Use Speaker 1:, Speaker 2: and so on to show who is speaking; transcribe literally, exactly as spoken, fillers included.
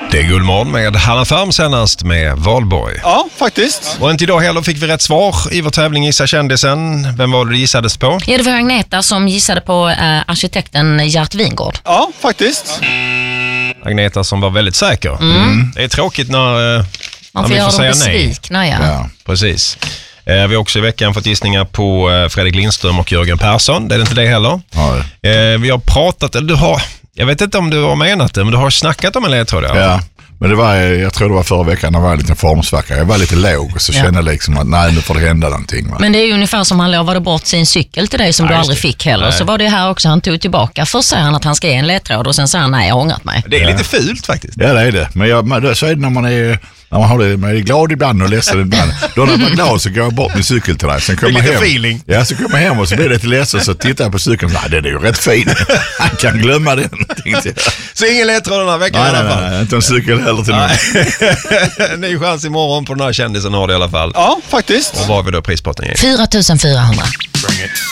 Speaker 1: Det är Guldmorgon med Hanna Färm senast med Valborg.
Speaker 2: Ja, faktiskt.
Speaker 1: Och inte idag heller fick vi rätt svar i vår tävling Gissa kändisen. Vem var det du gissades på?
Speaker 3: Ja, det var Agneta som gissade på äh, arkitekten Gert Wingård.
Speaker 2: Ja, faktiskt.
Speaker 1: Agneta som var väldigt säker. Mm. Det är tråkigt när, äh,
Speaker 3: Man
Speaker 1: när
Speaker 3: får
Speaker 1: vi
Speaker 3: göra
Speaker 1: får
Speaker 3: dem
Speaker 1: säga nej.
Speaker 3: besvikna, ja.
Speaker 1: Ja, precis. Eh, vi har också i veckan fått gissningar på eh, Fredrik Lindström och Jörgen Persson. Det är inte det heller.
Speaker 4: Ja.
Speaker 1: Eh, vi har pratat, eller du har, jag vet inte om du har menat det, men du har snackat om en ledtråd.
Speaker 4: Ja, men det var, jag tror det var förra veckan när det var en liten formsvacka. Jag var lite låg och så
Speaker 3: Ja.
Speaker 4: kände jag liksom att nej, nu får det hända någonting. Va?
Speaker 3: Men det är ju ungefär som han lovade bort sin cykel till dig som
Speaker 1: Ja,
Speaker 3: du
Speaker 1: just
Speaker 3: aldrig
Speaker 1: det.
Speaker 3: fick heller.
Speaker 1: Nej.
Speaker 3: Så var det här också, han tog tillbaka. Först säger han att han ska ge en ledtråd och sen säger han nej, jag har ångrat mig.
Speaker 1: Det är lite fult faktiskt.
Speaker 4: Ja, det är det. Men jag, man, så är det när man är, när man har det, man är glad ibland och ledsen ibland. Då när man är glad så går jag bort min cykel till dig. Sen kommer
Speaker 1: Det är
Speaker 4: jag
Speaker 1: lite
Speaker 4: hem.
Speaker 1: feeling.
Speaker 4: Ja, så kommer jag hem och så blir det lite ledsen så tittar jag på cykeln. Nej, den är ju rätt fin. Han kan glömma den. tänkte jag.
Speaker 1: Så ingen ledtråd den här veckan
Speaker 4: Nej,
Speaker 1: i
Speaker 4: nej,
Speaker 1: alla fall.
Speaker 4: nej, nej, inte en cykel heller till någon.
Speaker 1: Ny chans imorgon på den här kändisen har du i alla fall.
Speaker 2: Ja, faktiskt.
Speaker 1: Och vad har vi då prispotten i?
Speaker 3: fyra tusen fyrahundra.